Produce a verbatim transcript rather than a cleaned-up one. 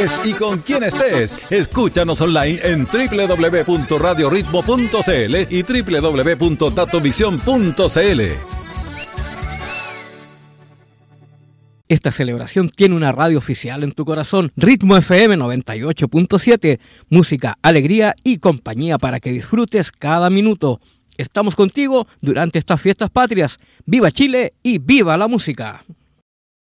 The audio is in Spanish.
estés y con quien estés. Escúchanos online en doble u doble u doble u punto radio ritmo punto c l y doble u doble u doble u punto datovision punto c l. Esta celebración tiene una radio oficial en tu corazón, Ritmo F M noventa y ocho punto siete, música, alegría y compañía para que disfrutes cada minuto. Estamos contigo durante estas fiestas patrias. ¡Viva Chile y viva la música!